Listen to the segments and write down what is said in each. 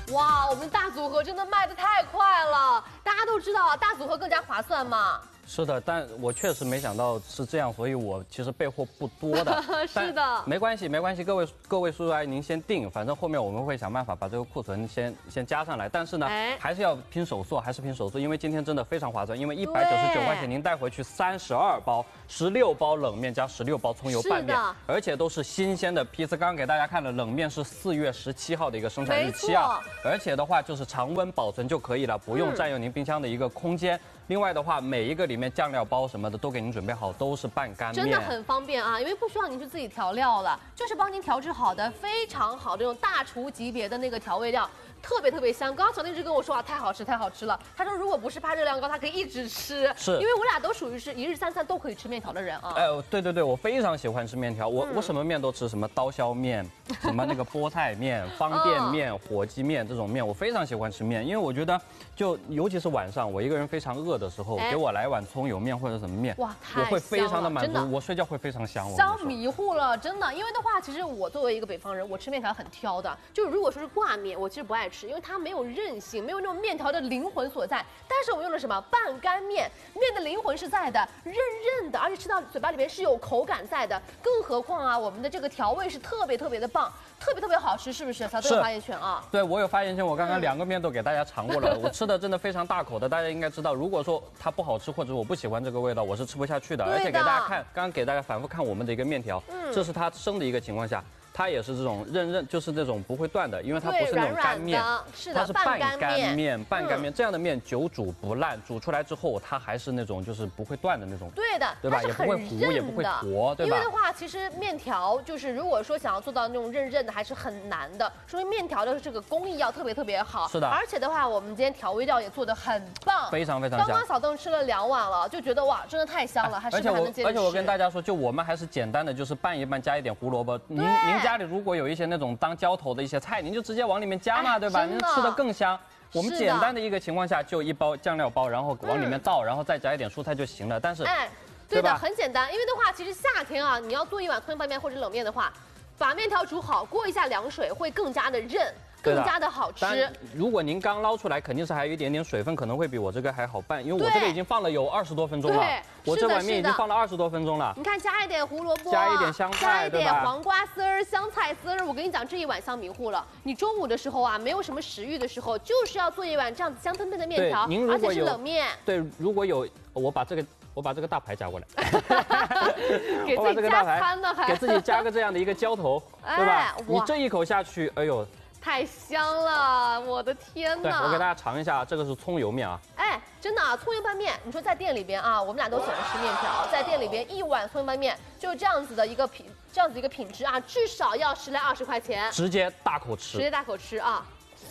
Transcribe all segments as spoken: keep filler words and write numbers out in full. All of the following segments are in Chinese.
哇，我们大组合真的卖的太快了，大家都知道啊，大组合更加划算嘛。 是的，但我确实没想到是这样，所以我其实备货不多的。 是的， 没关系，没关系，各位各位叔叔阿姨您先定，反正后面我们会想办法把这个库存先先加上来。但是呢，哎、还是要拼手速，还是拼手速，因为今天真的非常划算，因为一百九十九块钱您带回去三十二包，十六包冷面加十六包葱油拌面，而且都是新鲜的批次。刚刚给大家看了，冷面是四月十七号的一个生产日期啊，而且的话就是常温保存就可以了，不用占用您冰箱的一个空间。嗯 另外的话，每一个里面酱料包什么的都给您准备好，都是半干面， 真的很方便啊，因为不需要您去自己调料了，就是帮您调制好的，非常好这种大厨级别的那个调味料。 特别特别香，刚刚小丁一直跟我说啊，太好吃太好吃了。他说如果不是怕热量高，他可以一直吃， 是因为我俩都属于是一日三餐都可以吃面条的人啊。 哎，对对对，我非常喜欢吃面条，我、嗯、我什么面都吃，什么刀削面，什么那个菠菜面、方便面、嗯、火鸡面这种面，我非常喜欢吃面，因为我觉得就尤其是晚上我一个人非常饿的时候，哎、给我来碗葱油面或者什么面，哇，我会非常的满足，我睡觉会非常香。 香迷糊了，真的，因为的话，其实我作为一个北方人，我吃面条很挑的，就是如果说是挂面，我其实不爱吃，因为它没有 韧性，没有那种面条的灵魂所在。但是我们用的什么半干面，面的灵魂是在的，韧韧的，而且吃到嘴巴里面是有口感在的。更何况啊，我们的这个调味是特别特别的棒，特别特别好吃，是不是？小豆有发言权啊。 对，我有发言权。我刚刚两个面都给大家尝过了，嗯、我吃的真的非常大口的。大家应该知道，如果说它不好吃或者我不喜欢这个味道，我是吃不下去的。而且给大家看，刚刚给大家反复看我们的一个面条，嗯、这是它生的一个情况下。 它也是这种韧韧，就是这种不会断的，因为它不是那种干面， 是它是半干面，半干面这样的面久煮不烂，煮出来之后它还是那种就是不会断的那种， 对的， 对吧？也不会糊，也不会坨，对吧？ 因为的话，其实面条就是如果说想要做到那种韧韧的，还是很难的，说明面条的这个工艺要特别特别好。 是的， 而且的话，我们今天调味料也做得很棒， 非常非常香。 刚刚小邓吃了两碗了，就觉得哇，真的太香了，还是而且我而且我跟大家说，就我们还是简单的，就是拌一拌，加一点胡萝卜。您您家里如果有一些 那种当浇头的一些菜，您就直接往里面加嘛，对吧？您吃的更香。我们简单的一个情况下，就一包酱料包，然后往里面倒，然后再加一点蔬菜就行了。但是，哎， 对的，很简单。因为的话，其实夏天啊，你要做一碗葱油拌面或者冷面的话，把面条煮好，过一下凉水，会更加的韧。 更加的好吃。 如果您刚捞出来，肯定是还有一点点水分，可能会比我这个还好拌，因为我这个已经放了有二十多分钟了。我这碗面已经放了二十多分钟了。 你看，加一点胡萝卜， 加一点香菜， 加一点黄瓜丝儿、香菜丝儿。我跟你讲，这一碗香迷糊了。你中午的时候啊，没有什么食欲的时候，就是要做一碗这样子香喷喷的面条， 您如果有而且是冷面。 对，如果有，我把这个。 我把这个大牌加过来， 给自己加餐的，还给自己加个这样的一个浇头，对吧？你这一口下去，哎呦， 太香了！我的天哪！ 我给大家尝一下，这个是葱油面啊。 哎，真的啊，葱油拌面，你说在店里边啊，我们俩都喜欢吃面条，在店里边一碗葱油拌面就这样子的一个品，这样子一个品质啊，至少要十来二十块钱， 直接大口吃， 直接大口吃啊！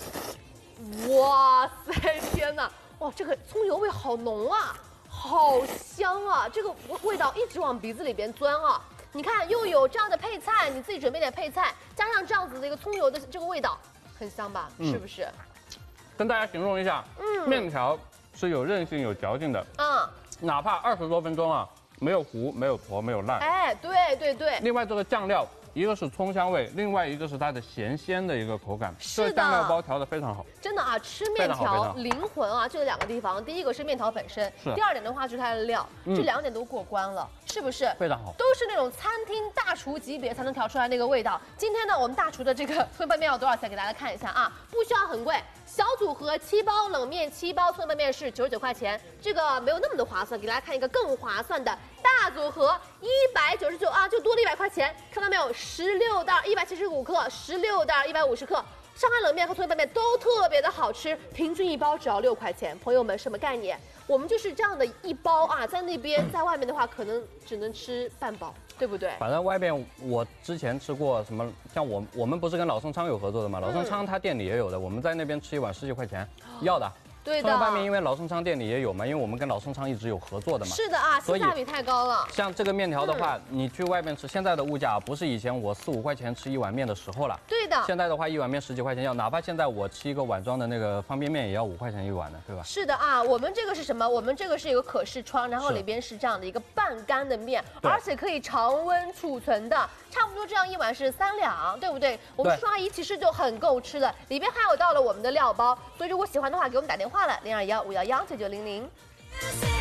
哇塞，天哪！哇，这个葱油味好浓啊！ 好香啊！这个味道一直往鼻子里边钻啊！你看，又有这样的配菜，你自己准备点配菜，加上这样子的一个葱油的这个味道，很香吧？嗯、是不是？ 跟大家形容一下，嗯，面条是有韧性、有嚼劲的，嗯，哪怕二十多分钟啊，没有糊、没有坨、没有烂。 哎，对对对。 另外，这个酱料。 一个是葱香味，另外一个是它的咸鲜的一个口感， 是的， 这个酱料包调的非常好。 真的啊，吃面条灵魂啊，就两个地方，第一个是面条本身，第二点的话就是它的料，嗯、这两点都过关了，是不是？ 非常好， 都是那种餐厅大厨级别才能调出来那个味道。今天呢，我们大厨的这个葱油拌面要多少钱？给大家看一下啊，不需要很贵，小组合七包冷面，七包葱油拌面是九十九块钱，这个没有那么的划算，给大家看一个更划算的。 大组合一百九十九啊，就多了一百块钱，看到没有？十六袋一百七十五克，十六袋一百五十克。上海冷面和葱油拌面都特别的好吃，平均一包只要六块钱。朋友们，什么概念？我们就是这样的一包啊，在那边，在外面的话，可能只能吃半包，对不对？ 反正外面我之前吃过什么，像我我们不是跟老盛昌有合作的吗？老盛昌他店里也有的，我们在那边吃一碗十几块钱，要的。 对的。 葱油拌面因为老盛昌店里也有嘛，因为我们跟老盛昌一直有合作的嘛。 是的啊，性价比太高了。 像这个面条的话，嗯、你去外面吃，现在的物价不是以前我四五块钱吃一碗面的时候了。 对的。 现在的话，一碗面十几块钱要，哪怕现在我吃一个碗装的那个方便面也要五块钱一碗的，对吧？ 是的啊，我们这个是什么？我们这个是一个可视窗，然后里边是这样的一个半干的面，而且可以常温储存的，差不多这样一碗是三两，对不对？我们叔叔阿姨其实就很够吃的，里边还有到了我们的料包，所以如果喜欢的话，给我们打电话了，零二幺五幺幺九九零零。